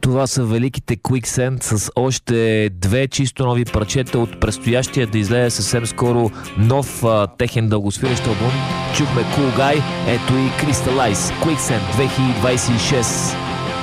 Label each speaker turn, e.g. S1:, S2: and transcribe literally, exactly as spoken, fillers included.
S1: Това са великите Quicksand с още две чисто нови парчета от предстоящия да излезе съвсем скоро нов а, техен дългосвирещ албум. Чухме Cool Guy, ето и Crystallize, Quicksand две хиляди двадесет и шест.